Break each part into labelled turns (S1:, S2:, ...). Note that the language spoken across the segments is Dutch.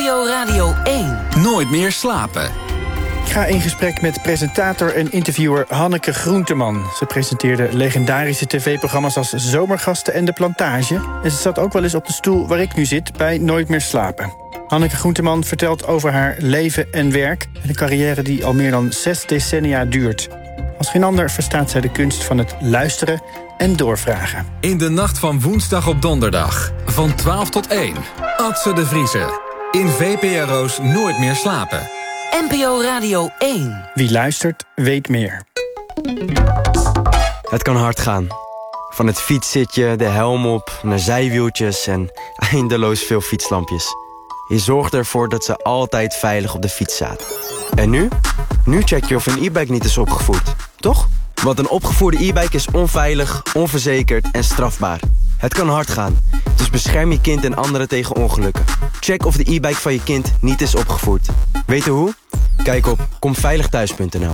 S1: NPO Radio 1.
S2: Nooit meer slapen.
S3: Ik ga in gesprek met presentator en interviewer Hanneke Groenteman. Ze presenteerde legendarische tv-programma's als Zomergasten en De Plantage. En ze zat ook wel eens op de stoel waar ik nu zit bij Nooit meer slapen. Hanneke Groenteman vertelt over haar leven en werk en een carrière die al meer dan 6 decennia duurt. Als geen ander verstaat zij de kunst van het luisteren en doorvragen.
S2: In de nacht van woensdag op donderdag, van 12 tot 1. Adse de Vrieze. In VPRO's Nooit meer slapen.
S1: NPO Radio 1.
S3: Wie luistert, weet meer.
S4: Het kan hard gaan. Van het fietszitje, de helm op, naar zijwieltjes en eindeloos veel fietslampjes. Je zorgt ervoor dat ze altijd veilig op de fiets zaten. En nu? Nu check je of een e-bike niet is opgevoerd, toch? Want een opgevoerde e-bike is onveilig, onverzekerd en strafbaar. Het kan hard gaan, dus bescherm je kind en anderen tegen ongelukken. Check of de e-bike van je kind niet is opgevoerd. Weten hoe? Kijk op komveiligthuis.nl.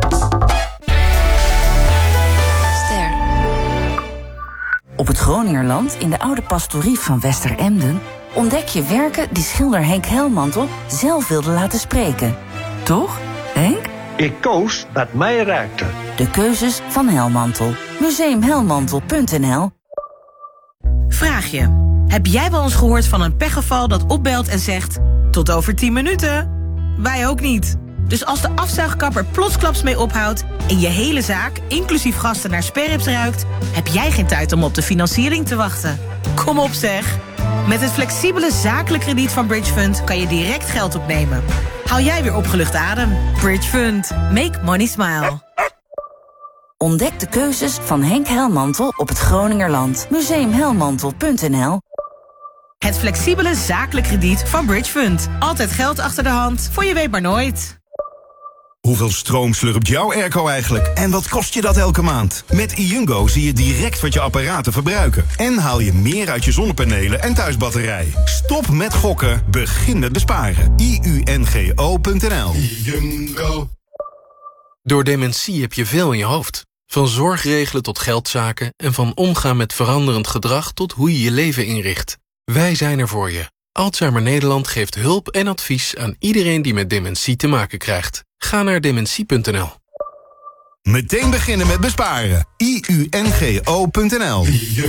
S5: Op het Groningerland, in de oude pastorie van Westeremden, ontdek je werken die schilder Henk Helmantel zelf wilde laten spreken. Toch, Henk?
S6: Ik koos wat mij raakte.
S5: De keuzes van Helmantel. Museumhelmantel.nl.
S7: Vraag je. Heb jij wel eens gehoord van een pechgeval dat opbelt en zegt... tot over 10 minuten? Wij ook niet. Dus als de afzuigkapper plotsklaps mee ophoudt... en je hele zaak, inclusief gasten, naar sperrips ruikt... heb jij geen tijd om op de financiering te wachten. Kom op zeg. Met het flexibele zakelijk krediet van Bridge Fund... kan je direct geld opnemen. Haal jij weer opgelucht adem. Bridge Fund. Make money smile.
S5: Ontdek de keuzes van Henk Helmantel op het Groningerland. Museumhelmantel.nl.
S7: Het flexibele zakelijk krediet van Bridge Fund. Altijd geld achter de hand, voor je weet maar nooit.
S8: Hoeveel stroom slurpt jouw airco eigenlijk? En wat kost je dat elke maand? Met iUngo zie je direct wat je apparaten verbruiken. En haal je meer uit je zonnepanelen en thuisbatterij. Stop met gokken, begin met besparen. iUNGO.nl. iUngo.
S9: Door dementie heb je veel in je hoofd. Van zorgregelen tot geldzaken en van omgaan met veranderend gedrag tot hoe je je leven inricht. Wij zijn er voor je. Alzheimer Nederland geeft hulp en advies aan iedereen die met dementie te maken krijgt. Ga naar dementie.nl.
S8: Meteen beginnen met besparen. iUNGO.nl.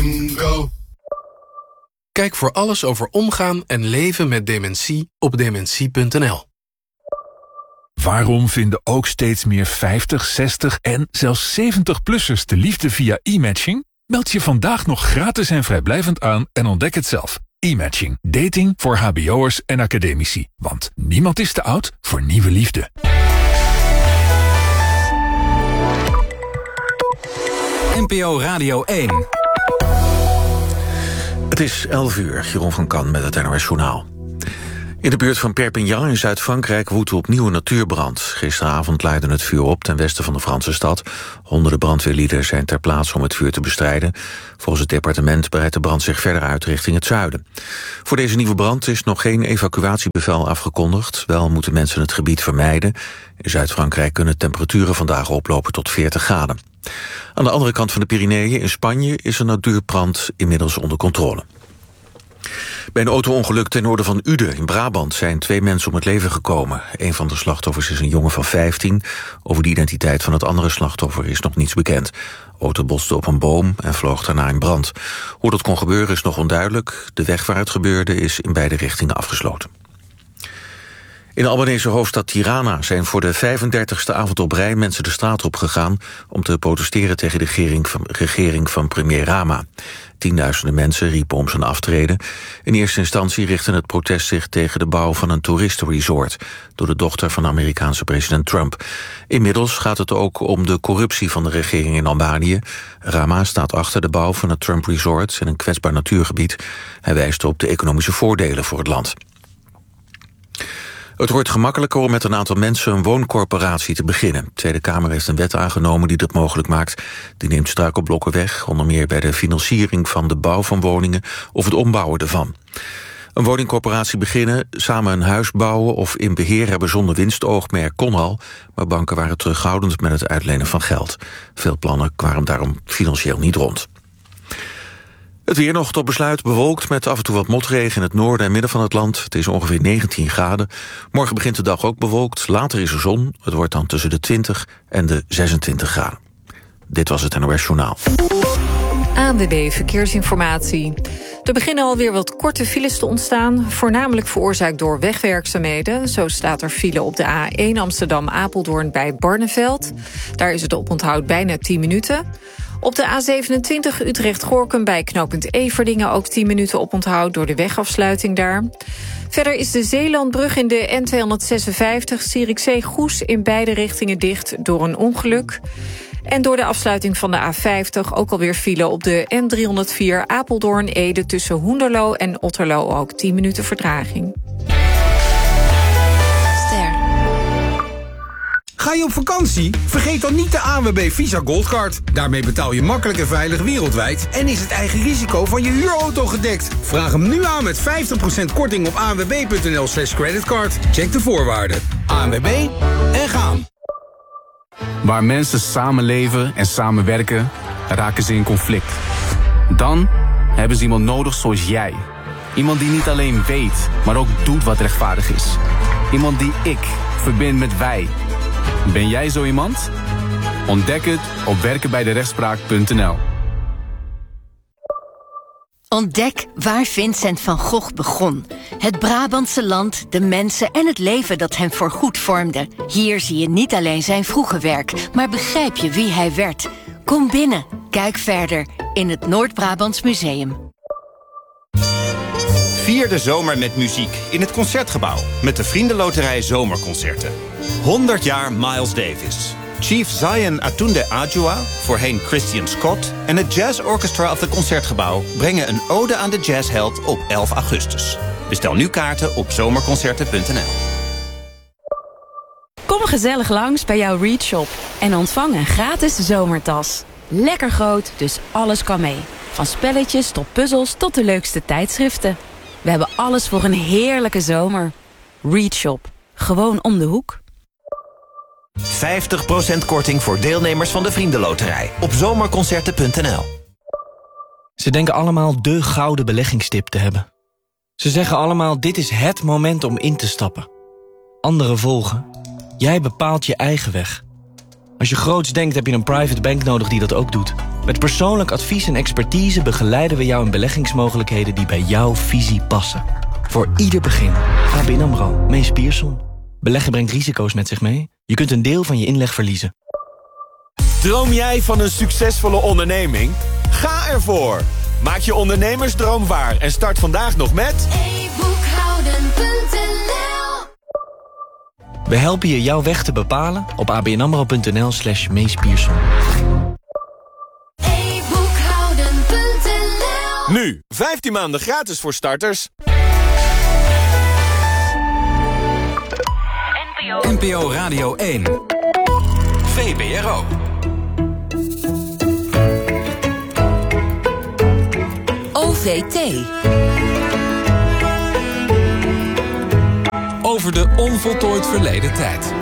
S9: Kijk voor alles over omgaan en leven met dementie op dementie.nl.
S10: Waarom vinden ook steeds meer 50, 60 en zelfs 70-plussers de liefde via e-matching? Meld je vandaag nog gratis en vrijblijvend aan en ontdek het zelf. E-matching. Dating voor hbo'ers en academici. Want niemand is te oud voor nieuwe liefde.
S2: NPO Radio 1.
S11: Het is 11 uur, Jeroen van Kan met het NOS Journaal. In de buurt van Perpignan in Zuid-Frankrijk woedt opnieuw een natuurbrand. Gisteravond leidde het vuur op ten westen van de Franse stad. Honderden brandweerlieden zijn ter plaatse om het vuur te bestrijden. Volgens het departement breidt de brand zich verder uit richting het zuiden. Voor deze nieuwe brand is nog geen evacuatiebevel afgekondigd. Wel moeten mensen het gebied vermijden. In Zuid-Frankrijk kunnen temperaturen vandaag oplopen tot 40 graden. Aan de andere kant van de Pyreneeën in Spanje is een natuurbrand inmiddels onder controle. Bij een auto-ongeluk ten noorden van Uden in Brabant zijn 2 mensen om het leven gekomen. Een van de slachtoffers is een jongen van 15. Over de identiteit van het andere slachtoffer is nog niets bekend. De auto botste op een boom en vloog daarna in brand. Hoe dat kon gebeuren is nog onduidelijk. De weg waar het gebeurde is in beide richtingen afgesloten. In de Albanese hoofdstad Tirana zijn voor de 35e avond op rij mensen de straat op gegaan om te protesteren tegen de regering van premier Rama. Tienduizenden mensen riepen om zijn aftreden. In eerste instantie richtte het protest zich tegen de bouw van een toeristenresort door de dochter van de Amerikaanse president Trump. Inmiddels gaat het ook om de corruptie van de regering in Albanië. Rama staat achter de bouw van het Trump Resort in een kwetsbaar natuurgebied. Hij wijst op de economische voordelen voor het land. Het wordt gemakkelijker om met een aantal mensen een wooncorporatie te beginnen. De Tweede Kamer heeft een wet aangenomen die dat mogelijk maakt. Die neemt struikelblokken weg, onder meer bij de financiering van de bouw van woningen of het ombouwen ervan. Een woningcorporatie beginnen, samen een huis bouwen of in beheer hebben zonder winstoogmerk kon al, maar banken waren terughoudend met het uitlenen van geld. Veel plannen kwamen daarom financieel niet rond. Het weer nog tot besluit, bewolkt met af en toe wat motregen in het noorden en midden van het land. Het is ongeveer 19 graden. Morgen begint de dag ook bewolkt, later is er zon. Het wordt dan tussen de 20 en de 26 graden. Dit was het NOS Journaal.
S12: ANWB Verkeersinformatie. Er beginnen alweer wat korte files te ontstaan, voornamelijk veroorzaakt door wegwerkzaamheden. Zo staat er file op de A1 Amsterdam-Apeldoorn bij Barneveld. Daar is het oponthoud bijna 10 minuten. Op de A27 Utrecht-Gorkum bij knooppunt Everdingen ook 10 minuten oponthoud door de wegafsluiting daar. Verder is de Zeelandbrug in de N256 Zierikzee-Goes in beide richtingen dicht door een ongeluk. En door de afsluiting van de A50 ook alweer file op de N304 Apeldoorn-Ede tussen Hoenderloo en Otterloo ook 10 minuten vertraging.
S13: Ga je op vakantie? Vergeet dan niet de ANWB Visa Goldcard. Daarmee betaal je makkelijk en veilig wereldwijd en is het eigen risico van je huurauto gedekt. Vraag hem nu aan met 50% korting op anwb.nl/creditcard. Check de voorwaarden. ANWB en gaan.
S14: Waar mensen samenleven en samenwerken, raken ze in conflict. Dan hebben ze iemand nodig zoals jij. Iemand die niet alleen weet, maar ook doet wat rechtvaardig is. Iemand die ik verbind met wij. Ben jij zo iemand? Ontdek het op werkenbijderechtspraak.nl.
S15: Ontdek waar Vincent van Gogh begon. Het Brabantse land, de mensen en het leven dat hem voorgoed vormde. Hier zie je niet alleen zijn vroege werk, maar begrijp je wie hij werd. Kom binnen, kijk verder in het Noord-Brabants Museum.
S16: Vier de zomer met muziek in het Concertgebouw met de Vriendenloterij Zomerconcerten. 100 jaar Miles Davis. Chief Zion Atunde Adjua, voorheen Christian Scott, en het Jazz Orchestra of het Concertgebouw brengen een ode aan de jazzheld op 11 augustus. Bestel nu kaarten op zomerconcerten.nl.
S17: Kom gezellig langs bij jouw Read Shop en ontvang een gratis zomertas. Lekker groot, dus alles kan mee. Van spelletjes tot puzzels tot de leukste tijdschriften. We hebben alles voor een heerlijke zomer. Read Shop. Gewoon om de hoek.
S18: 50% korting voor deelnemers van de Vriendenloterij op zomerconcerten.nl.
S19: Ze denken allemaal de gouden beleggingstip te hebben. Ze zeggen allemaal dit is het moment om in te stappen. Anderen volgen. Jij bepaalt je eigen weg. Als je groots denkt heb je een private bank nodig die dat ook doet. Met persoonlijk advies en expertise begeleiden we jou in beleggingsmogelijkheden die bij jouw visie passen. Voor ieder begin. ABN AMRO, Mees Pierson. Beleggen brengt risico's met zich mee. Je kunt een deel van je inleg verliezen.
S20: Droom jij van een succesvolle onderneming? Ga ervoor! Maak je ondernemersdroom waar en start vandaag nog met
S21: e-boekhouden.nl.
S19: We helpen je jouw weg te bepalen op abnamro.nl/Mees Pierson.
S21: e-boekhouden.nl.
S20: Nu, 15 maanden gratis voor starters.
S2: NPO Radio 1. VPRO.
S5: OVT.
S2: Over de onvoltooid verleden tijd.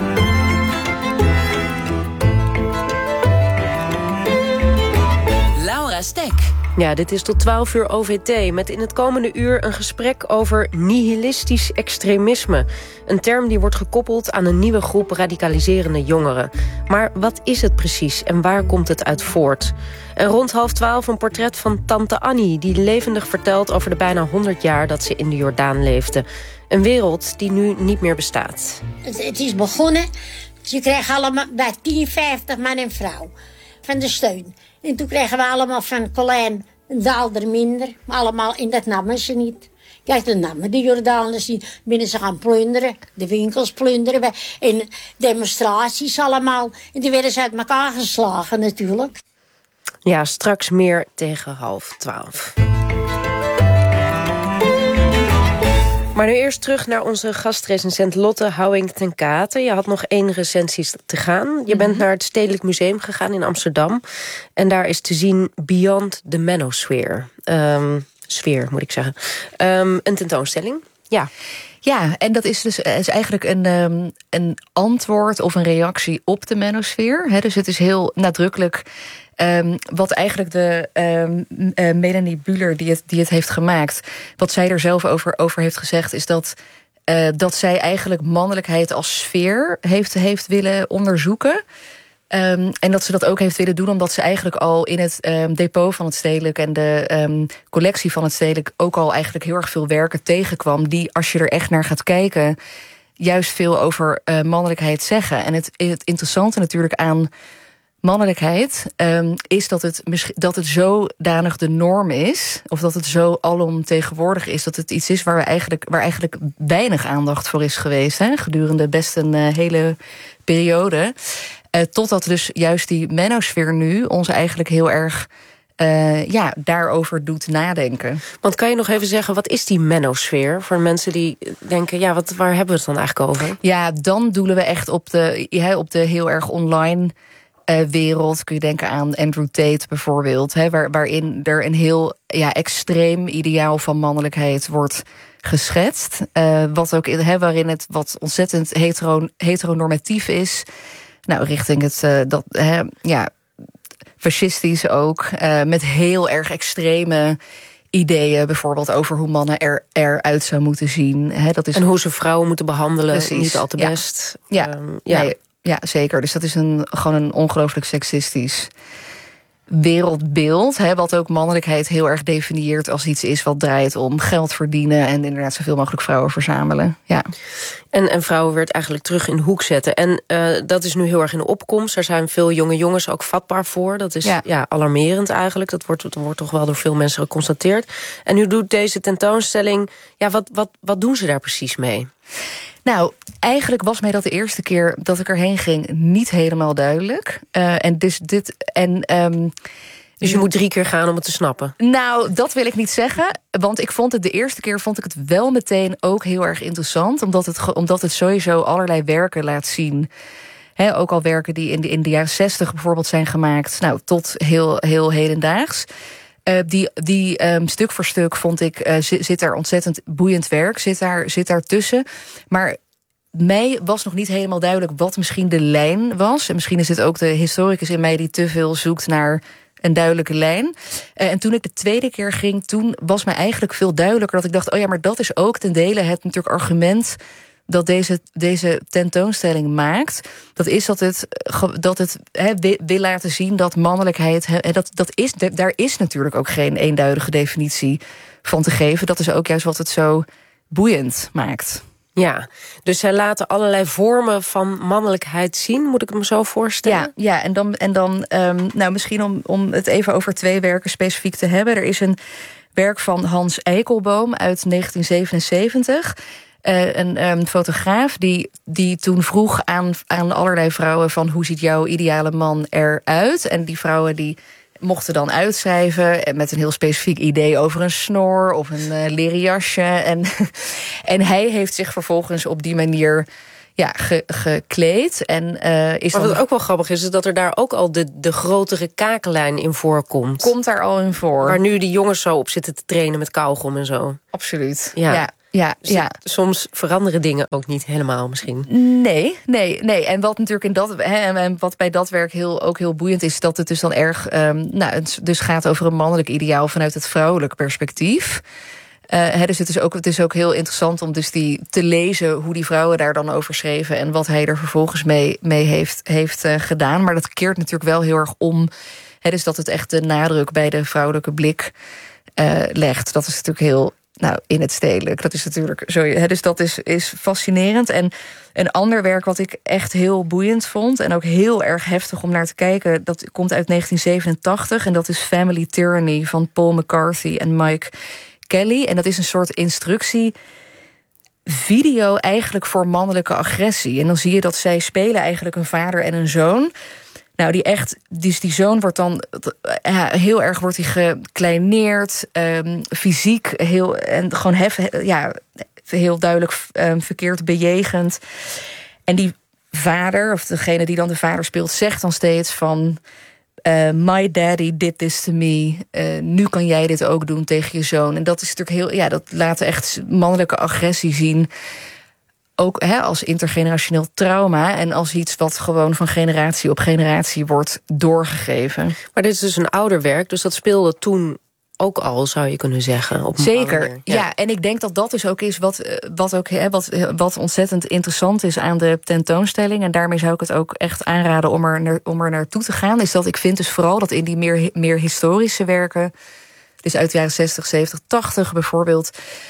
S5: Laura Stek.
S22: Ja, dit is tot 12 uur OVT, met in het komende uur een gesprek over nihilistisch extremisme. Een term die wordt gekoppeld aan een nieuwe groep radicaliserende jongeren. Maar wat is het precies en waar komt het uit voort? En rond 11:30 een portret van tante Annie, die levendig vertelt over de bijna 100 jaar dat ze in de Jordaan leefde. Een wereld die nu niet meer bestaat.
S23: Het is begonnen, ze kregen allemaal bij 10-50 man en vrouw van de steun. En toen kregen we allemaal van Colijn een daalder minder. Maar allemaal, en dat namen ze niet. Kijk, dat namen de Jordaaners niet. Binnen ze gaan plunderen, de winkels plunderen. En demonstraties allemaal. En die werden ze uit elkaar geslagen natuurlijk.
S22: Ja, straks meer tegen 11:30. Maar nu eerst terug naar onze gastrecensent Lotte Houwing ten Katen. Je had nog 1 recensie te gaan. Je bent naar het Stedelijk Museum gegaan in Amsterdam. En daar is te zien Beyond the Manosphere. Sfeer, moet ik zeggen. Een tentoonstelling.
S1: Ja, en dat is dus is eigenlijk een antwoord of een reactie op de manosfeer. Dus het is heel nadrukkelijk wat eigenlijk de Melanie Bühler, die het heeft gemaakt, wat zij er zelf over heeft gezegd, is dat zij eigenlijk mannelijkheid als sfeer heeft willen onderzoeken. En dat ze dat ook heeft willen doen omdat ze eigenlijk al in het depot van het Stedelijk en de collectie van het Stedelijk ook al eigenlijk heel erg veel werken tegenkwam die, als je er echt naar gaat kijken, juist veel over mannelijkheid zeggen. En het interessante natuurlijk aan mannelijkheid is dat het zodanig de norm is, of dat het zo alomtegenwoordig is, dat het iets is waar eigenlijk weinig aandacht voor is geweest, gedurende best een hele periode. Totdat dus juist die manosfeer nu ons eigenlijk heel erg daarover doet nadenken.
S22: Want kan je nog even zeggen, wat is die manosfeer? Voor mensen die denken, waar hebben we het dan eigenlijk over?
S1: Ja, dan doelen we echt op de heel erg online wereld. Kun je denken aan Andrew Tate bijvoorbeeld, waarin er een heel extreem ideaal van mannelijkheid wordt geschetst. Waarin het wat ontzettend heteronormatief is. Nou, richting het fascistisch ook. Met heel erg extreme ideeën, bijvoorbeeld over hoe mannen eruit zou moeten zien. Dat is
S22: en hoe ze vrouwen moeten behandelen,
S1: precies,
S22: niet al te best.
S1: Ja, zeker. Dus dat is gewoon een ongelooflijk seksistisch wereldbeeld, wat ook mannelijkheid heel erg definieert als iets is wat draait om geld verdienen en inderdaad zoveel mogelijk vrouwen verzamelen. Ja.
S22: En vrouwen weer eigenlijk terug in de hoek zetten. En dat is nu heel erg in de opkomst. Daar zijn veel jonge jongens ook vatbaar voor. Dat is alarmerend eigenlijk. Dat wordt toch wel door veel mensen geconstateerd. En nu doet deze tentoonstelling, wat doen ze daar precies mee?
S1: Nou, eigenlijk was mij dat de eerste keer dat ik erheen ging niet helemaal duidelijk.
S22: Dus je moet 3 keer gaan om het te snappen?
S1: Nou, dat wil ik niet zeggen. Want de eerste keer vond ik het wel meteen ook heel erg interessant. Omdat het sowieso allerlei werken laat zien. Ook al werken die in de jaren 60 bijvoorbeeld zijn gemaakt. Nou, tot heel hedendaags. Die stuk voor stuk vond ik, zit daar ontzettend boeiend werk, zit daar tussen. Maar mij was nog niet helemaal duidelijk wat misschien de lijn was. En misschien is het ook de historicus in mij die te veel zoekt naar een duidelijke lijn. En toen ik de tweede keer ging, toen was mij eigenlijk veel duidelijker dat ik dacht, maar dat is ook ten dele het natuurlijk argument dat deze tentoonstelling maakt. Dat is dat het wil laten zien dat mannelijkheid, daar is natuurlijk ook geen eenduidige definitie van te geven. Dat is ook juist wat het zo boeiend maakt.
S22: Ja, dus zij laten allerlei vormen van mannelijkheid zien, moet ik het me zo voorstellen?
S1: Ja, en dan misschien om het even over 2 werken specifiek te hebben. Er is een werk van Hans Eikelboom uit 1977. Een fotograaf die toen vroeg aan allerlei vrouwen van hoe ziet jouw ideale man eruit? En die vrouwen die mochten dan uitschrijven met een heel specifiek idee over een snor of een leren jasje. En hij heeft zich vervolgens op die manier gekleed. Maar
S22: wat ook wel grappig is dat er daar ook al de grotere kakenlijn in voorkomt.
S1: Komt daar al in voor.
S22: Waar nu die jongens zo op zitten te trainen met kauwgom en zo.
S1: Absoluut,
S22: ja. Soms veranderen dingen ook niet helemaal misschien.
S1: Nee. En wat natuurlijk en wat bij dat werk ook heel boeiend is, dat het dus dan erg het dus gaat over een mannelijk ideaal vanuit het vrouwelijk perspectief. Dus het is ook heel interessant om dus te lezen hoe die vrouwen daar dan over schreven en wat hij er vervolgens mee heeft gedaan. Maar dat keert natuurlijk wel heel erg om. Dus dat het echt de nadruk bij de vrouwelijke blik legt. Dat is natuurlijk heel in het Stedelijk. Dat is natuurlijk zo. Dus dat is fascinerend. En een ander werk wat ik echt heel boeiend vond en ook heel erg heftig om naar te kijken, dat komt uit 1987 en dat is Family Tyranny van Paul McCarthy en Mike Kelly. En dat is een soort instructievideo eigenlijk voor mannelijke agressie. En dan zie je dat zij spelen eigenlijk een vader en een zoon. Nou, die zoon wordt dan heel erg gekleineerd, fysiek en gewoon heel duidelijk verkeerd bejegend. En die vader, of degene die dan de vader speelt, zegt dan steeds van My daddy did this to me. Nu kan jij dit ook doen tegen je zoon. En dat is natuurlijk dat laat echt mannelijke agressie zien. Ook als intergenerationeel trauma en als iets wat gewoon van generatie op generatie wordt doorgegeven.
S22: Maar dit is dus een ouder werk, dus dat speelde toen ook al, zou je kunnen zeggen. Op
S1: Zeker, ja. En ik denk dat dat dus ook is wat ontzettend interessant is aan de tentoonstelling. En daarmee zou ik het ook echt aanraden om er naartoe te gaan. Is dat ik vind dus vooral dat in die meer historische werken, dus uit de jaren 60, 70, 80 bijvoorbeeld,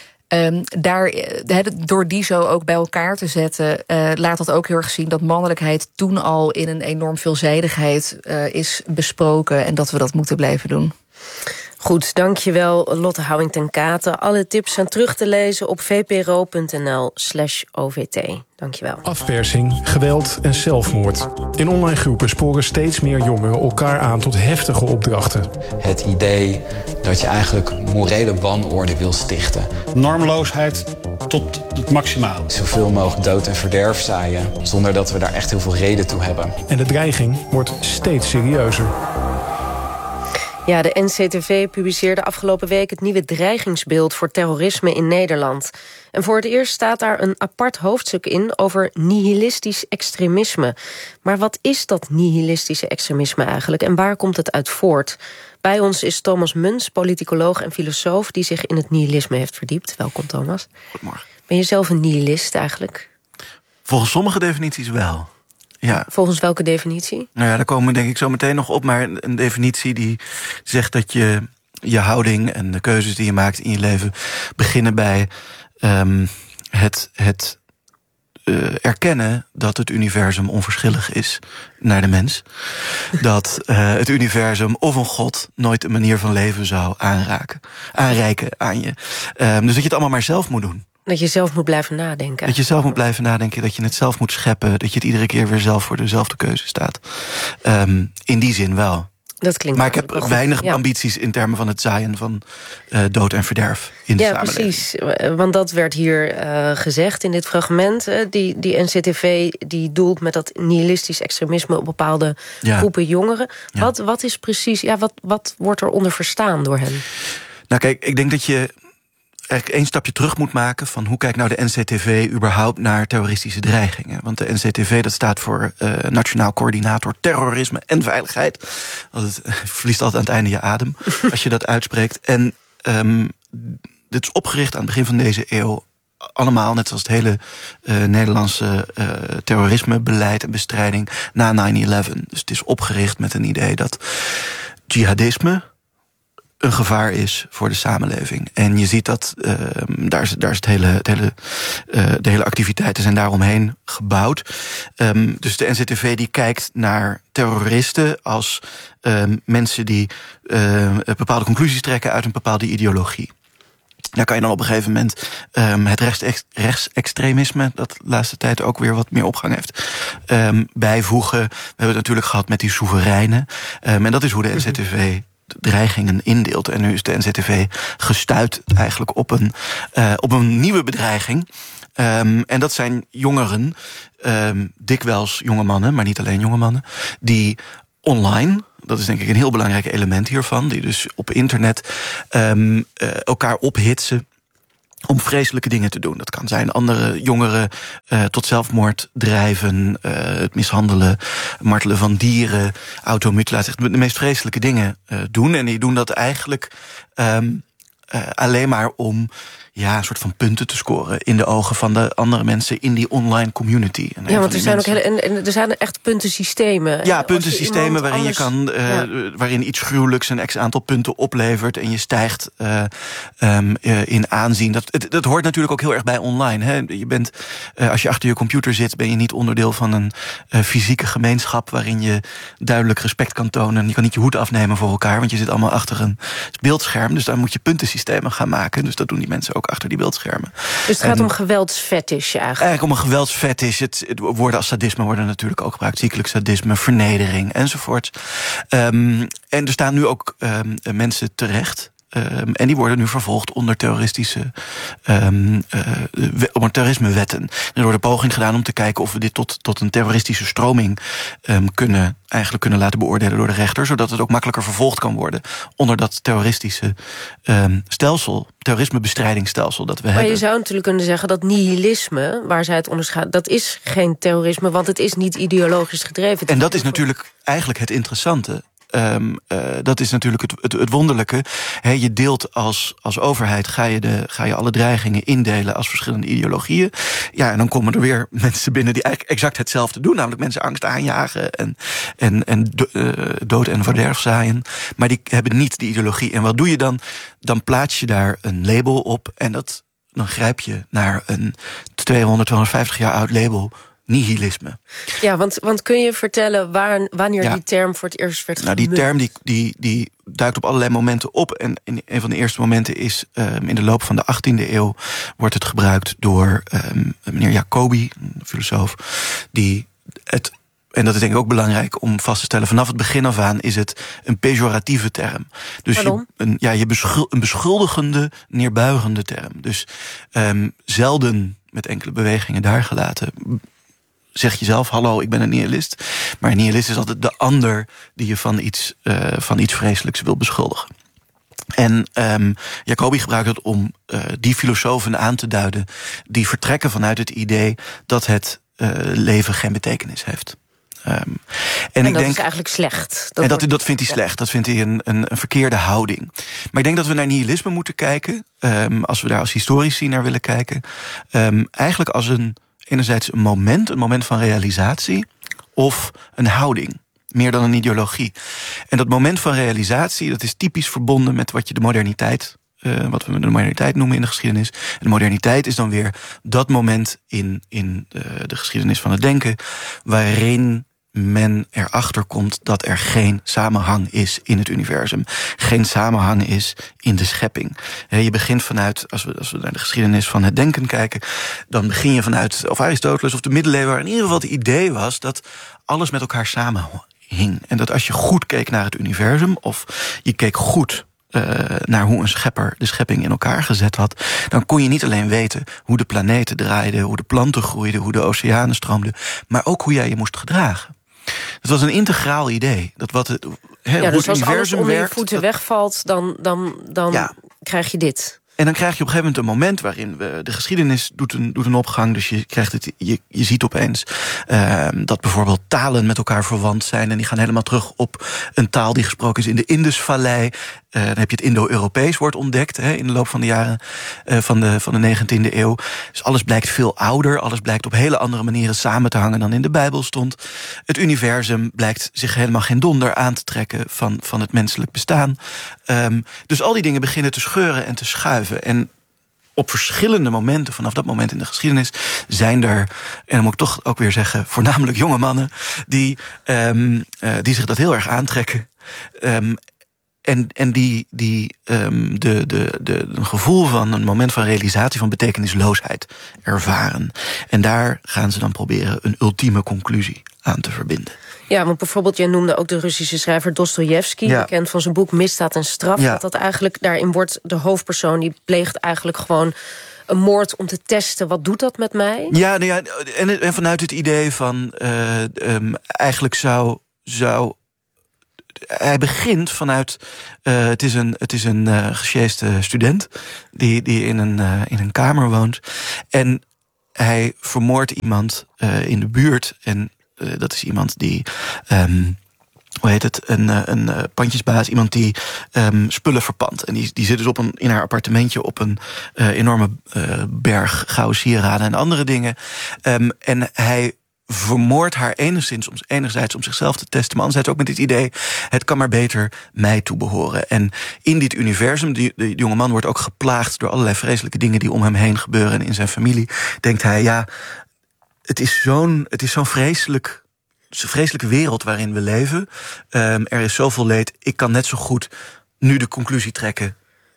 S1: door die zo ook bij elkaar te zetten, laat dat ook heel erg zien dat mannelijkheid toen al in een enorm veelzijdigheid is besproken en dat we dat moeten blijven doen.
S22: Goed, dankjewel Lotte Houwing-ten-Katen. Alle tips zijn terug te lezen op vpro.nl/OVT. Dankjewel.
S3: Afpersing, geweld en zelfmoord. In online groepen sporen steeds meer jongeren elkaar aan tot heftige opdrachten.
S4: Het idee dat je eigenlijk morele wanorde wil stichten.
S21: Normloosheid tot het maximale.
S4: Zoveel mogelijk dood en verderf zaaien, zonder dat we daar echt heel veel reden toe hebben.
S3: En de dreiging wordt steeds serieuzer.
S22: Ja, de NCTV publiceerde afgelopen week het nieuwe dreigingsbeeld voor terrorisme in Nederland. En voor het eerst staat daar een apart hoofdstuk in over nihilistisch extremisme. Maar wat is dat nihilistische extremisme eigenlijk en waar komt het uit voort? Bij ons is Thomas Muns, politicoloog en filosoof die zich in het nihilisme heeft verdiept. Welkom, Thomas.
S24: Goedemorgen.
S22: Ben je zelf een nihilist eigenlijk?
S24: Volgens sommige definities wel. Ja.
S22: Volgens welke definitie?
S24: Nou ja, daar komen we denk ik zo meteen nog op. Maar een definitie die zegt dat je houding en de keuzes die je maakt in je leven beginnen bij het erkennen dat het universum onverschillig is naar de mens. Dat het universum of een god nooit een manier van leven zou aanreiken aan je. Dus dat je het allemaal maar zelf moet doen.
S22: Dat je zelf moet blijven nadenken.
S24: Dat je zelf moet blijven nadenken, dat je het zelf moet scheppen, dat je het iedere keer weer zelf voor dezelfde keuze staat. In die zin wel.
S22: Dat klinkt
S24: maar ik heb weinig ambities in termen van het zaaien van dood en verderf in de samenleving. Ja,
S22: precies. Want dat werd hier gezegd in dit fragment. Die NCTV die doelt met dat nihilistisch extremisme op bepaalde groepen jongeren. Ja. Wat is precies, wat wordt er onder verstaan door hen?
S24: Nou kijk, ik denk dat je eigenlijk 1 stapje terug moet maken van hoe kijkt nou de NCTV überhaupt naar terroristische dreigingen. Want de NCTV, dat staat voor Nationaal Coördinator Terrorisme en Veiligheid. Het verliest altijd aan het einde je adem als je dat uitspreekt. En dit is opgericht aan het begin van deze eeuw. Allemaal, net zoals het hele Nederlandse terrorismebeleid en bestrijding na 9/11. Dus het is opgericht met een idee dat jihadisme een gevaar is voor de samenleving. En je ziet dat daar is de hele activiteiten zijn daaromheen gebouwd. Dus de NCTV die kijkt naar terroristen als mensen die bepaalde conclusies trekken uit een bepaalde ideologie. Daar kan je dan op een gegeven moment het rechtsextremisme, dat de laatste tijd ook weer wat meer opgang heeft, bijvoegen. We hebben het natuurlijk gehad met die soevereinen. En dat is hoe de NCTV dreigingen indeelt. En nu is de NCTV gestuit eigenlijk op een nieuwe bedreiging. En dat zijn jongeren, dikwijls jonge mannen, maar niet alleen jonge mannen, die online, dat is denk ik een heel belangrijk element hiervan, die dus op internet elkaar ophitsen om vreselijke dingen te doen. Dat kan zijn andere jongeren tot zelfmoord drijven, het mishandelen, martelen van dieren, automutilatie, de meest vreselijke dingen doen. En die doen dat eigenlijk alleen maar om een soort van punten te scoren in de ogen van de andere mensen in die online community. En
S22: want er zijn echt puntensystemen.
S24: Ja, puntensystemen waarin je kan, waarin iets gruwelijks een x aantal punten oplevert en je stijgt in aanzien. Dat hoort natuurlijk ook heel erg bij online. Hè? Je bent, als je achter je computer zit, ben je niet onderdeel van een fysieke gemeenschap waarin je duidelijk respect kan tonen. Je kan niet je hoed afnemen voor elkaar, want je zit allemaal achter een beeldscherm. Dus daar moet je puntensystemen gaan maken. Dus dat doen die mensen ook achter die beeldschermen.
S22: Dus het gaat om geweldsfetish eigenlijk?
S24: Eigenlijk om een geweldsfetish. Het woorden als sadisme worden natuurlijk ook gebruikt. Ziekelijk sadisme, vernedering enzovoort. En er staan nu ook mensen terecht En die worden nu vervolgd onder terrorismewetten. Er wordt een poging gedaan om te kijken of we dit tot een terroristische stroming kunnen laten beoordelen door de rechter, zodat het ook makkelijker vervolgd kan worden onder dat terroristische terrorismebestrijdingsstelsel dat we hebben.
S22: Maar je zou natuurlijk kunnen zeggen dat nihilisme, waar zij het onderscheiden, dat is geen terrorisme, want het is niet ideologisch gedreven.
S24: En dat is natuurlijk eigenlijk het interessante. Dat is natuurlijk het wonderlijke. Je deelt als overheid, ga je alle dreigingen indelen als verschillende ideologieën. Ja, en dan komen er weer mensen binnen die eigenlijk exact hetzelfde doen. Namelijk mensen angst aanjagen en dood en verderf zaaien. Maar die hebben niet die ideologie. En wat doe je dan? Dan plaats je daar een label op. En dan grijp je naar een 250 jaar oud label. Nihilisme.
S22: Ja, want kun je vertellen wanneer die term voor het eerst werd gemunt?
S24: Die term die duikt op allerlei momenten op. En een van de eerste momenten is in de loop van de 18e eeuw wordt het gebruikt door meneer Jacobi, een filosoof, die het. En dat is denk ik ook belangrijk om vast te stellen. Vanaf het begin af aan is het een pejoratieve term. Dus een beschuldigende, neerbuigende term. Dus zelden met enkele bewegingen daar gelaten. Zeg je zelf, hallo, ik ben een nihilist. Maar een nihilist is altijd de ander die je van iets vreselijks wil beschuldigen. En Jacobi gebruikt het om die filosofen aan te duiden die vertrekken vanuit het idee dat het leven geen betekenis heeft.
S22: En
S24: ik
S22: dat
S24: denk,
S22: is eigenlijk slecht.
S24: Dat vindt hij slecht. Dat vindt hij een verkeerde houding. Maar ik denk dat we naar nihilisme moeten kijken. Als we daar als historici naar willen kijken. Eigenlijk als enerzijds een moment van realisatie. Of een houding. Meer dan een ideologie. En dat moment van realisatie, dat is typisch verbonden met wat je de moderniteit, wat we de moderniteit noemen in de geschiedenis. En de moderniteit is dan weer dat moment in de geschiedenis van het denken waarin men erachter komt dat er geen samenhang is in het universum. Geen samenhang is in de schepping. Je begint vanuit, als we naar de geschiedenis van het denken kijken, dan begin je vanuit of Aristoteles of de middeleeuwen, waar in ieder geval het idee was dat alles met elkaar samenhing. En dat als je goed keek naar het universum, of je keek goed naar hoe een schepper de schepping in elkaar gezet had, dan kon je niet alleen weten hoe de planeten draaiden, hoe de planten groeiden, hoe de oceanen stroomden, maar ook hoe jij je moest gedragen. Het was een integraal idee. Dat wat het, hoe
S22: dus
S24: het
S22: als
S24: universum
S22: alles onder je
S24: werkt,
S22: voeten wegvalt, dan krijg je dit.
S24: En dan krijg je op een gegeven moment een moment waarin de geschiedenis doet een opgang. Dus je krijgt je ziet opeens dat bijvoorbeeld talen met elkaar verwant zijn. En die gaan helemaal terug op een taal die gesproken is in de Indusvallei. Dan heb je het Indo-Europees wordt ontdekt in de loop van de jaren van de 19e eeuw. Dus alles blijkt veel ouder. Alles blijkt op hele andere manieren samen te hangen dan in de Bijbel stond. Het universum blijkt zich helemaal geen donder aan te trekken van het menselijk bestaan. Dus al die dingen beginnen te scheuren en te schuiven. En op verschillende momenten, vanaf dat moment in de geschiedenis, zijn er, en dan moet ik toch ook weer zeggen, voornamelijk jonge mannen die zich dat heel erg aantrekken. En die een gevoel van een moment van realisatie van betekenisloosheid ervaren. En daar gaan ze dan proberen een ultieme conclusie aan te verbinden.
S22: Ja, want bijvoorbeeld, jij noemde ook de Russische schrijver Dostojevski, bekend van zijn boek Misdaad en Straf.
S24: Ja.
S22: Dat eigenlijk, daarin wordt de hoofdpersoon, die pleegt eigenlijk gewoon een moord om te testen, wat doet dat met mij?
S24: Ja, en vanuit het idee van eigenlijk zou hij begint vanuit het is een gesjeeste student die in een kamer woont en hij vermoordt iemand in de buurt en dat is iemand die een pandjesbaas, iemand die spullen verpand. En die zit dus in haar appartementje op een enorme berg gouden sieraden en andere dingen. En hij vermoordt haar enerzijds om zichzelf te testen, maar anderzijds ook met het idee, het kan maar beter mij toebehoren. En in dit universum, de jonge man wordt ook geplaagd door allerlei vreselijke dingen die om hem heen gebeuren en in zijn familie, denkt hij, ja, het is zo'n vreselijke wereld waarin we leven. Er is zoveel leed. Ik kan net zo goed nu de conclusie trekken,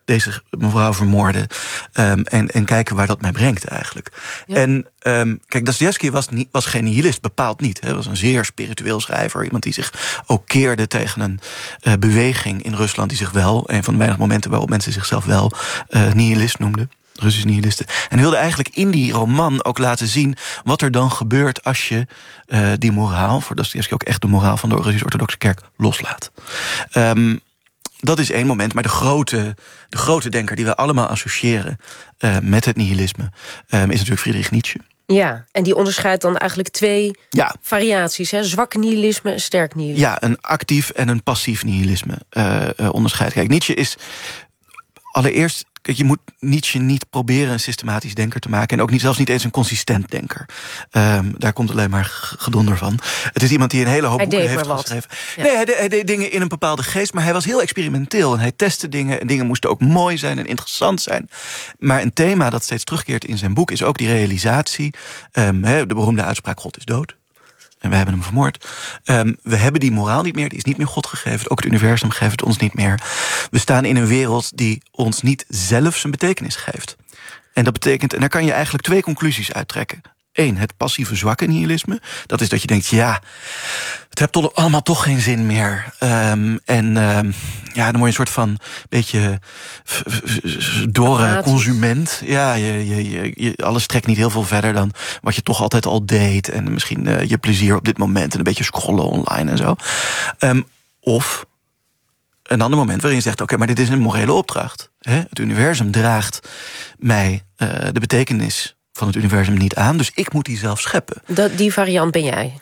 S24: deze mevrouw vermoorden. En kijken waar dat mij brengt eigenlijk. Ja. En kijk, Dostojevski was geen nihilist, bepaald niet. Hij was een zeer spiritueel schrijver. Iemand die zich ook keerde tegen een beweging in Rusland die zich wel, een van de weinige momenten waarop mensen zichzelf wel nihilist noemden. Russische nihilisten. En wilde eigenlijk in die roman ook laten zien wat er dan gebeurt als je die moraal, voor Dostojevski ook echt de moraal van de Russisch-Orthodoxe Kerk, loslaat. Dat is één moment, maar de grote denker die we allemaal associëren met het nihilisme is natuurlijk Friedrich Nietzsche.
S22: Ja, en die onderscheidt dan eigenlijk twee variaties. Hè? Zwak nihilisme en sterk nihilisme.
S24: Ja, een actief en een passief nihilisme onderscheidt. Kijk, Nietzsche is allereerst, kijk, je moet Nietzsche niet proberen een systematisch denker te maken. En ook zelfs niet eens een consistent denker. Daar komt alleen maar gedonder van. Het is iemand die een hele hoop boeken heeft geschreven. Ja. Nee, hij deed dingen in een bepaalde geest, maar hij was heel experimenteel. En hij testte dingen en dingen moesten ook mooi zijn en interessant zijn. Maar een thema dat steeds terugkeert in zijn boek is ook die realisatie. De beroemde uitspraak, God is dood. En we hebben hem vermoord. We hebben die moraal niet meer, die is niet meer God gegeven. Ook het universum geeft het ons niet meer. We staan in een wereld die ons niet zelf zijn betekenis geeft. En dat betekent, en daar kan je eigenlijk twee conclusies uittrekken. 1, het passieve zwakke nihilisme. Dat is dat je denkt, ja, het heeft allemaal toch geen zin meer. Dan word je een soort van beetje dorre consument. Ja, alles trekt niet heel veel verder dan wat je toch altijd al deed. En misschien je plezier op dit moment en een beetje scrollen online en zo. Of een ander moment waarin je zegt, oké, maar dit is een morele opdracht. Het universum draagt mij de betekenis van het universum niet aan, dus ik moet die zelf scheppen.
S22: Die variant ben jij?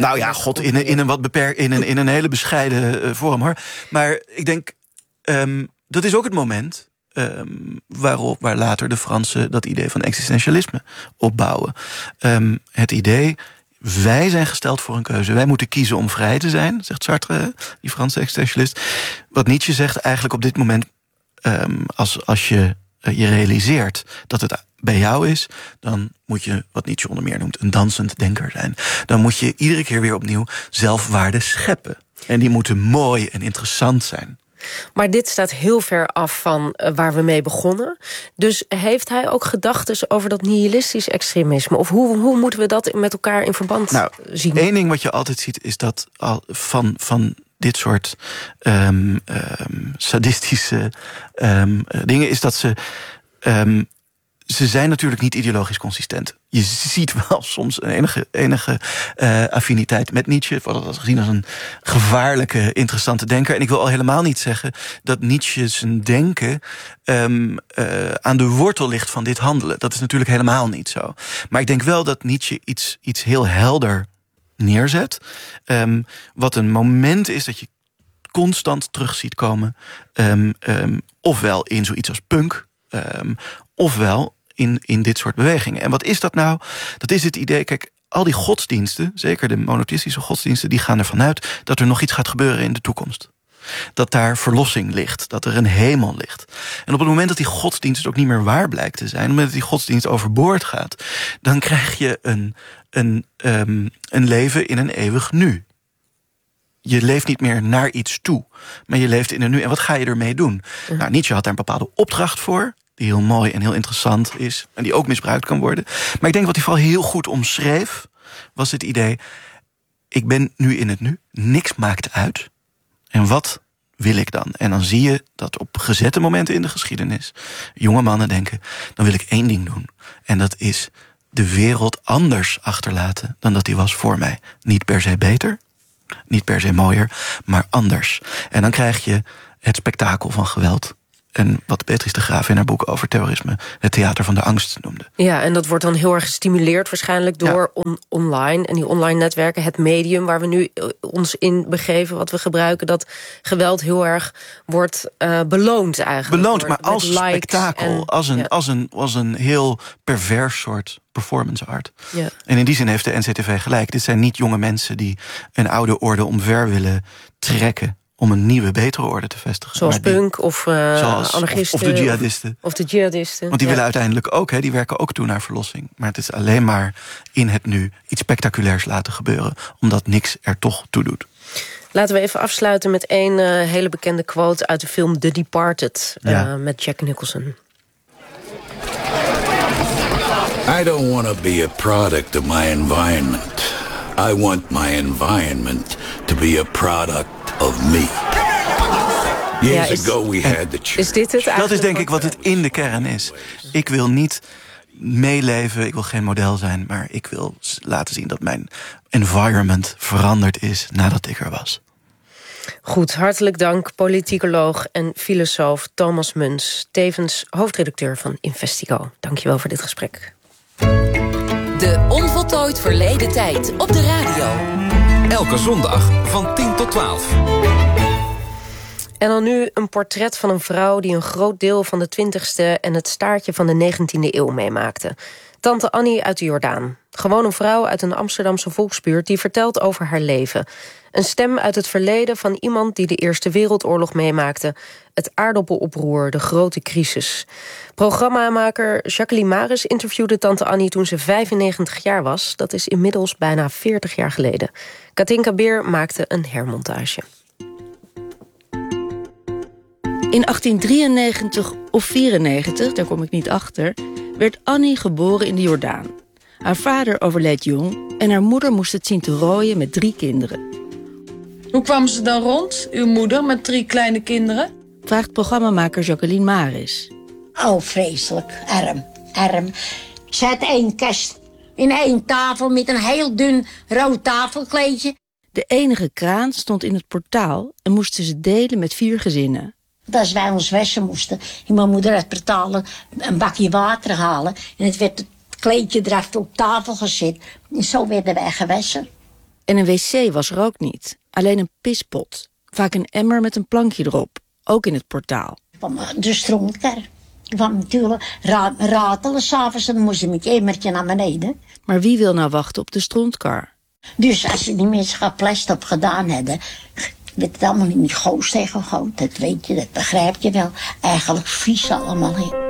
S24: In een hele bescheiden vorm, hoor. Maar ik denk, dat is ook het moment waar later de Fransen dat idee van existentialisme opbouwen. Het idee, wij zijn gesteld voor een keuze. Wij moeten kiezen om vrij te zijn, zegt Sartre, die Franse existentialist. Wat Nietzsche zegt eigenlijk op dit moment, als je realiseert dat het bij jou is, dan moet je, wat Nietzsche onder meer noemt, een dansend denker zijn. Dan moet je iedere keer weer opnieuw zelfwaarde scheppen. En die moeten mooi en interessant zijn.
S22: Maar dit staat heel ver af van waar we mee begonnen. Dus heeft hij ook gedachten over dat nihilistisch extremisme? Of hoe moeten we dat met elkaar in verband zien?
S24: Één ding wat je altijd ziet is dat van dit soort sadistische dingen is dat ze zijn natuurlijk niet ideologisch consistent. Je ziet wel soms een enige affiniteit met Nietzsche. Wordt dat gezien als een gevaarlijke, interessante denker. En ik wil al helemaal niet zeggen dat Nietzsche zijn denken aan de wortel ligt van dit handelen. Dat is natuurlijk helemaal niet zo. Maar ik denk wel dat Nietzsche iets heel helder neerzet. Wat een moment is dat je constant terug ziet komen. Ofwel in zoiets als punk, ofwel in dit soort bewegingen. En wat is dat nou? Dat is het idee, kijk, al die godsdiensten, zeker de monotheïstische godsdiensten, die gaan ervan uit dat er nog iets gaat gebeuren in de toekomst. Dat daar verlossing ligt, dat er een hemel ligt. En op het moment dat die godsdienst ook niet meer waar blijkt te zijn, op het moment dat die godsdienst overboord gaat, dan krijg je een leven in een eeuwig nu. Je leeft niet meer naar iets toe, maar je leeft in een nu. En wat ga je ermee doen? Nou, Nietzsche had daar een bepaalde opdracht voor, die heel mooi en heel interessant is, en die ook misbruikt kan worden. Maar ik denk wat hij vooral heel goed omschreef, was het idee, ik ben nu in het nu, niks maakt uit. En wat wil ik dan? En dan zie je dat op gezette momenten in de geschiedenis jonge mannen denken, dan wil ik één ding doen. En dat is de wereld anders achterlaten dan dat die was voor mij. Niet per se beter, niet per se mooier, maar anders. En dan krijg je het spektakel van geweld. En wat Beatrice de Graaf in haar boek over terrorisme het theater van de angst noemde.
S22: Ja, en dat wordt dan heel erg gestimuleerd waarschijnlijk door online. En die online netwerken, het medium waar we nu ons in begeven, wat we gebruiken, dat geweld heel erg wordt beloond eigenlijk.
S24: Beloond, maar als spektakel, als een heel pervers soort performance art. Ja. En in die zin heeft de NCTV gelijk. Dit zijn niet jonge mensen die een oude orde omver willen trekken om een nieuwe, betere orde te vestigen.
S22: Zoals punk of anarchisten.
S24: Of de jihadisten.
S22: Of de jihadisten.
S24: Want die willen uiteindelijk ook, die werken ook toe naar verlossing. Maar het is alleen maar in het nu iets spectaculairs laten gebeuren, omdat niks er toch toe doet.
S22: Laten we even afsluiten met een hele bekende quote uit de film The Departed met Jack Nicholson.
S6: I don't want to be a product of my environment. I want my environment to be a product of me. Years ago we had the choice.
S22: Is dit het
S24: Dat is denk ik wat het in de kern is. Ik wil niet meeleven, ik wil geen model zijn, maar ik wil laten zien dat mijn environment veranderd is nadat ik er was.
S22: Goed, hartelijk dank, politicoloog en filosoof Thomas Muns, tevens hoofdredacteur van Investigo. Dankjewel voor dit gesprek.
S5: De Onvoltooid Verleden Tijd op de radio.
S2: Elke zondag van 10 tot 12.
S22: En dan nu een portret van een vrouw die een groot deel van de 20e en het staartje van de 19e eeuw meemaakte. Tante Annie uit de Jordaan. Gewoon een vrouw uit een Amsterdamse volksbuurt die vertelt over haar leven. Een stem uit het verleden van iemand die de Eerste Wereldoorlog meemaakte. Het aardappeloproer, de grote crisis. Programmamaker Jacqueline Maris interviewde tante Annie toen ze 95 jaar was. Dat is inmiddels bijna 40 jaar geleden. Katinka Beer maakte een hermontage.
S7: In 1893 of 94, daar kom ik niet achter, werd Annie geboren in de Jordaan. Haar vader overleed jong en haar moeder moest het zien te rooien met 3 kinderen.
S8: Hoe kwam ze dan rond, uw moeder, met 3 kleine kinderen?
S7: Vraagt programmamaker Jacqueline Maris.
S23: Oh, vreselijk. Arm. Ze had 1 kast in 1 tafel met een heel dun rood tafelkleedje.
S7: De enige kraan stond in het portaal en moesten ze delen met 4 gezinnen.
S23: Als wij ons wassen moesten, en mijn moeder had portalen een bakje water halen. En het werd het kleedje erachter op tafel gezet. En zo werden wij gewassen.
S7: En een wc was er ook niet. Alleen een pispot. Vaak een emmer met een plankje erop. Ook in het portaal.
S23: De strootkar. kwam natuurlijk ratelen s'avonds en dan moest je met je emmertje naar beneden.
S7: Maar wie wil nou wachten op de strontkar?
S23: Dus als je die mensen geplast op gedaan hadden, werd het allemaal in die goos tegengegooid. Dat weet je, dat begrijp je wel. Eigenlijk vies allemaal.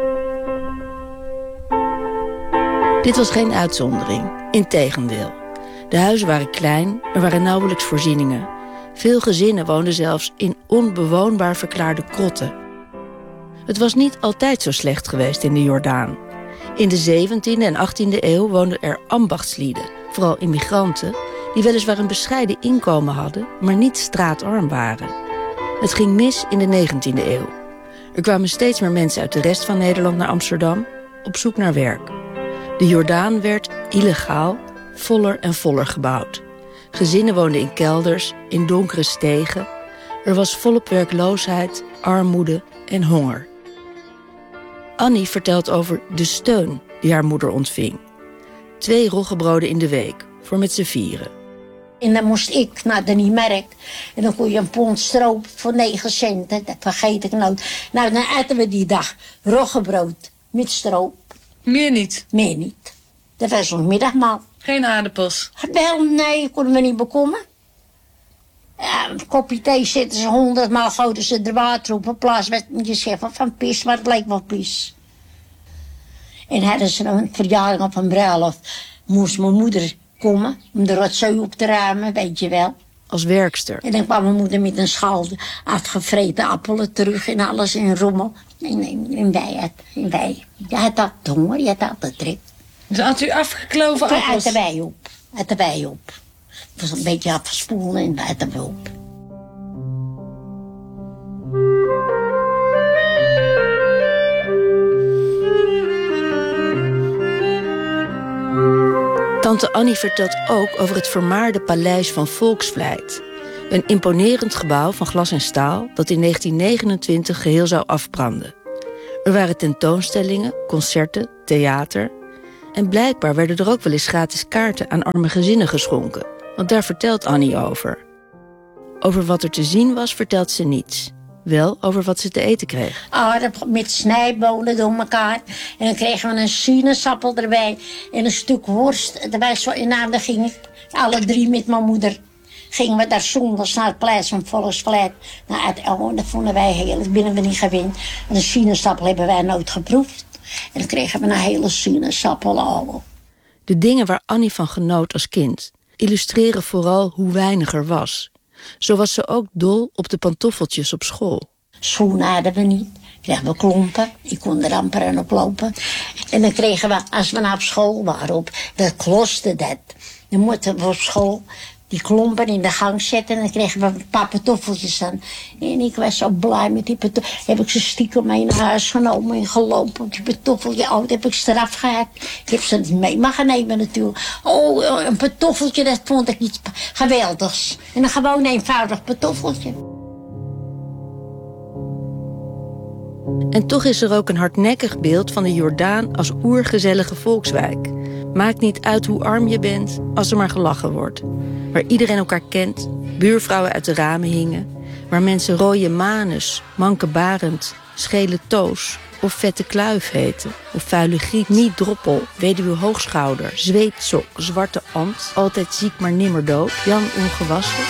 S7: Dit was geen uitzondering. Integendeel. De huizen waren klein, er waren nauwelijks voorzieningen. Veel gezinnen woonden zelfs in onbewoonbaar verklaarde krotten. Het was niet altijd zo slecht geweest in de Jordaan. In de 17e en 18e eeuw woonden er ambachtslieden, vooral immigranten, die weliswaar een bescheiden inkomen hadden, maar niet straatarm waren. Het ging mis in de 19e eeuw. Er kwamen steeds meer mensen uit de rest van Nederland naar Amsterdam op zoek naar werk. De Jordaan werd illegaal voller en voller gebouwd. Gezinnen woonden in kelders, in donkere stegen. Er was volop werkloosheid, armoede en honger. Annie vertelt over de steun die haar moeder ontving. 2 roggebroden in de week, voor met z'n 4.
S23: En dan moest ik naar de Niemerk. En dan kon je een pond stroop voor 9 cent. Dat vergeet ik nooit. Nou, dan eten we die dag roggebrood met stroop.
S8: Meer niet?
S23: Meer niet. Dat was een middagmaal.
S8: Geen aardappels?
S23: Wel, nee, konden we niet bekomen. Ja, een kopje thee zetten ze 100 maal, goten ze er water op. In plaats met je zeggen van pis, maar het leek wel pis. En hadden ze een verjaardag op een bruiloft. Moest mijn moeder komen om de rotzooi op te ruimen, weet je wel.
S7: Als werkster.
S23: En dan kwam mijn moeder met een schaal afgevreten appelen terug en alles in rommel. En wij. Je had dat honger, je had altijd trek.
S8: Dus had u afgekloven appels?
S23: Uit de wei op. Het was een beetje afgespoeld en uit de wei op.
S7: Tante Annie vertelt ook over het vermaarde paleis van Volksvlijt. Een imponerend gebouw van glas en staal dat in 1929 geheel zou afbranden. Er waren tentoonstellingen, concerten, theater. En blijkbaar werden er ook wel eens gratis kaarten aan arme gezinnen geschonken. Want daar vertelt Annie over. Over wat er te zien was vertelt ze niets. Wel over wat ze te eten kreeg.
S23: Met snijbonen door elkaar. En dan kregen we een sinaasappel erbij. En een stuk worst erbij. En dan gingen alle 3 met mijn moeder. Gingen we daar zondags naar het plein van Volksvlijt. Nou, dat vonden wij heerlijk. Binnen we niet gewend. En een sinaasappel hebben wij nooit geproefd. En dan kregen we een hele sinaasappel.
S7: De dingen waar Annie van genoot als kind illustreren vooral hoe weinig er was. Zo was ze ook dol op de pantoffeltjes op school.
S23: Schoenen hadden we niet. Kregen we klompen. Ik kon er amper aan oplopen. En dan kregen we, als we naar school waren, dat klostte dat. Dan moesten we op school die klompen in de gang zetten. En dan kregen we een paar pantoffeltjes aan. En ik was zo blij met die pantoffeltjes. Heb ik ze stiekem mee naar huis genomen en gelopen op die pantoffeltje. Oh, dat heb ik straf gehad. Ik heb ze niet mee mogen nemen natuurlijk. Oh, een pantoffeltje, dat vond ik iets geweldigs. En een gewoon eenvoudig pantoffeltje.
S7: En toch is er ook een hardnekkig beeld van de Jordaan als oergezellige volkswijk. Maakt niet uit hoe arm je bent, als er maar gelachen wordt. Waar iedereen elkaar kent, buurvrouwen uit de ramen hingen. Waar mensen rode manus, manke barend, schele toos of vette kluif heten. Of vuile griet, niet droppel, weduwe hoogschouder, zweetsok, zwarte ant, altijd ziek maar nimmer dood, Jan ongewassen.